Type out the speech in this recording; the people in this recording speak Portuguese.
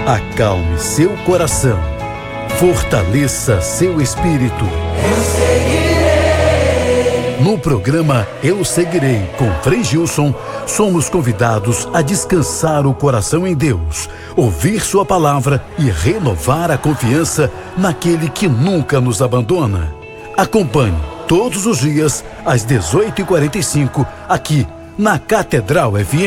Acalme seu coração. Fortaleça seu espírito. Eu seguirei. No programa Eu Seguirei, com Frei Gilson, somos convidados a descansar o coração em Deus, ouvir sua palavra e renovar a confiança naquele que nunca nos abandona. Acompanhe todos os dias às 18h45 aqui na Catedral FM.